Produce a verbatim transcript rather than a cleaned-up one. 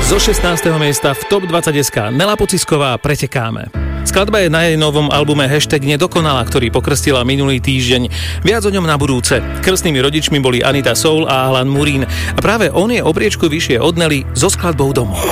Zo šestnásteho miesta v top dvadsať es ká Nela Pocisková Pretekáme. Skladba je na jej novom albume Hashtag Nedokonalá, ktorý pokrstila minulý týždeň. Viac o ňom na budúce. Krstnými rodičmi boli Anita Soul a Alan Murín. A práve on je o priečku vyššie od Nely so skladbou Domov.